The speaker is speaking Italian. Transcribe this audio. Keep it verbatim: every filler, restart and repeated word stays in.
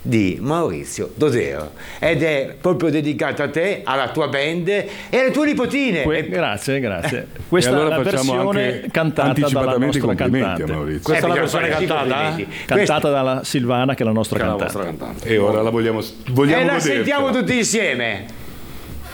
di Maurizio Dodero, ed è proprio dedicato a te, alla tua band e alle tue nipotine. Que- grazie, grazie. Questa e allora è la facciamo versione anche cantata dalla nostra complimenti cantante. a Maurizio. Questa Eh, è la bisogna versione fare cantata? complimenti. Cantata dalla Silvana, che è la nostra Che è la cantante. vostra cantante. E ora la vogliamo, vogliamo E la godercela. sentiamo tutti insieme.